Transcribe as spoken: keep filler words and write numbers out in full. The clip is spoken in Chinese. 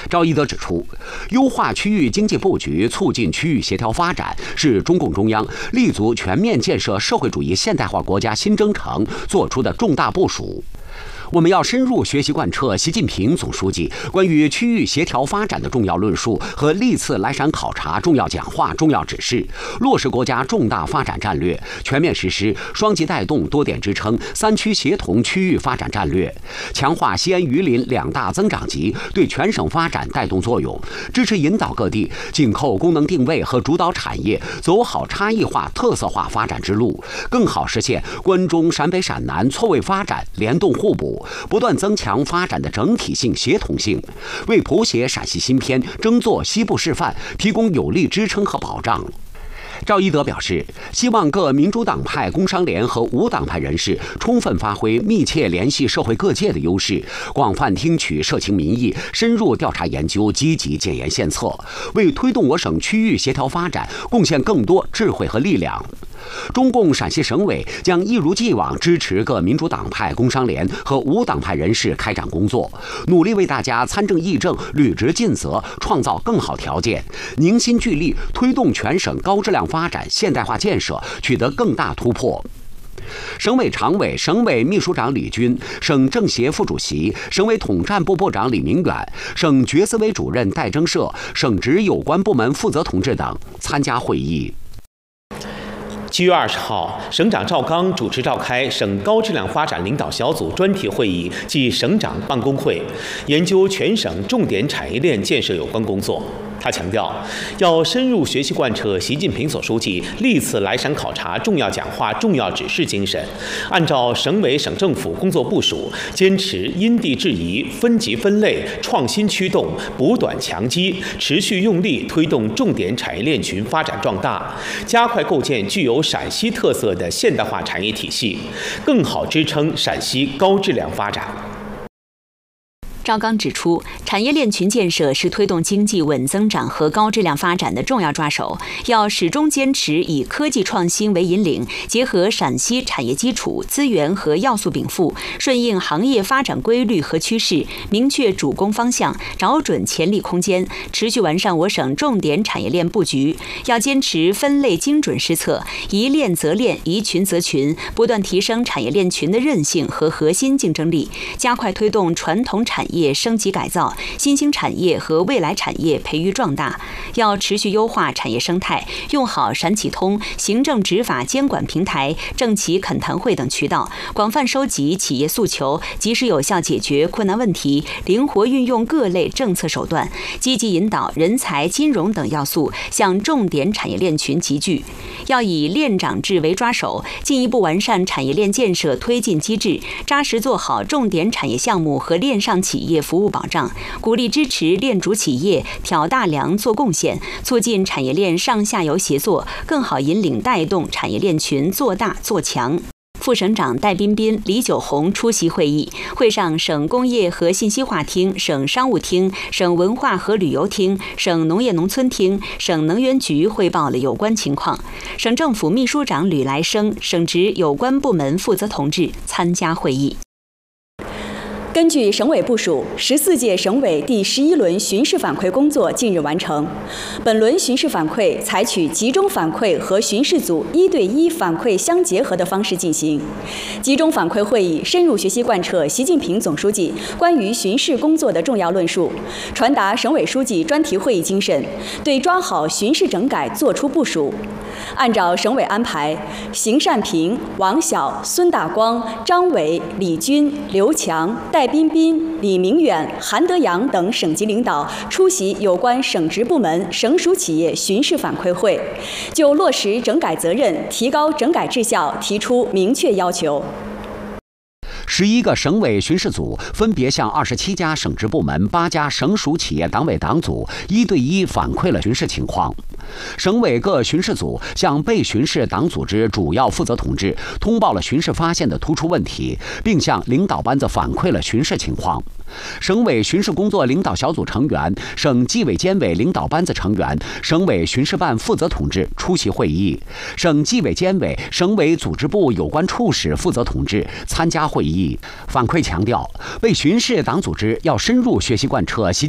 赵一德指出，优化区域经济布局，促进区域协调发展，是中共中央立足全面建设社会主义现代化国家新征程作出的重大部署。我们要深入学习贯彻习近平总书记关于区域协调发展的重要论述和历次来陕考察重要讲话、重要指示，落实国家重大发展战略，全面实施双极带动、多点支撑、三区协同区域发展战略，强化西安榆林两大增长极对全省发展带动作用，支持引导各地紧扣功能定位和主导产业，走好差异化、特色化发展之路，更好实现关中陕北陕南错位发展、联动互补。不断增强发展的整体性、协同性，为谱写陕西新篇、争做西部示范提供有力支撑和保障。赵一德表示，希望各民主党派、工商联和无党派人士充分发挥密切联系社会各界的优势，广泛听取社情民意，深入调查研究，积极检验献策，为推动我省区域协调发展贡献更多智慧和力量。中共陕西省委将一如既往支持各民主党派、工商联和无党派人士开展工作，努力为大家参政议政、履职尽责创造更好条件，凝心聚力推动全省高质量发展、现代化建设取得更大突破。省委常委、省委秘书长李军、省政协副主席、省委统战部部长李明远、省决思委主任戴征社、省直有关部门负责同志等参加会议。 七月二十号，省长赵刚主持召开省高质量发展领导小组专题会议暨省长办公会，研究全省重点产业链建设有关工作。他强调，要深入学习贯彻习近平总书记历次来陕考察重要讲话、重要指示精神，按照省委省政府工作部署，坚持因地制宜、分级分类、创新驱动、补短强基，持续用力推动重点产业链群发展壮大，加快构建具有陕西特色的现代化产业体系，更好支撑陕西高质量发展。 赵刚指出，产业链群建设是推动经济稳增长和高质量发展的重要抓手，要始终坚持以科技创新为引领，结合陕西产业基础、资源和要素禀赋，顺应行业发展规律和趋势，明确主攻方向，找准潜力空间，持续完善我省重点产业链布局。要坚持分类精准施策，宜链则链，宜群则群，不断提升产业链群的韧性和核心竞争力，加快推动传统产业业升级改造，新兴产业和未来产业培育壮大。要持续优化产业生态，用好陕企通、行政执法监管平台、政企恳谈会等渠道，广泛收集企业诉求，及时有效解决困难问题，灵活运用各类政策手段，积极引导人才、金融等要素向重点产业链群集聚。要以链长制为抓手，进一步完善产业链建设推进机制，扎实做好重点产业项目和链上企业服务保障，鼓励支持链主企业挑大梁做贡献，促进产业链上下游协作，更好引领带动产业链群做大做强。副省长戴彬彬、李九红出席会议。会上，省工业和信息化厅、省商务厅、省文化和旅游厅、省农业农村厅、省能源局汇报了有关情况。省政府秘书长吕来生、省直有关部门负责同志参加会议。 根据省委部署，十四届省委第十一轮巡视反馈工作近日完成。本轮巡视反馈采取集中反馈和巡视组一对一反馈相结合的方式进行。集中反馈会议深入学习贯彻习近平总书记关于巡视工作的重要论述，传达省委书记专题会议精神，对抓好巡视整改作出部署。按照省委安排，邢善平、王晓、孙大光、张伟、李军、刘强、戴彬彬、李明远、韩德阳等省级领导出席有关省直部门、省属企业巡视反馈会，就落实整改责任、提高整改质效提出明确要求。 十一个省委巡视组分别向二十七家省直部门、八家省属企业党委党组一对一反馈了巡视情况。省委各巡视组向被巡视党组织主要负责同志通报了巡视发现的突出问题，并向领导班子反馈了巡视情况。省委巡视工作领导小组成员、省纪委监委领导班子成员、省委巡视办负责同志出席会议，省纪委监委、省委组织部有关处室负责同志参加会议。反馈强调，为巡视党组织要深入学习贯彻习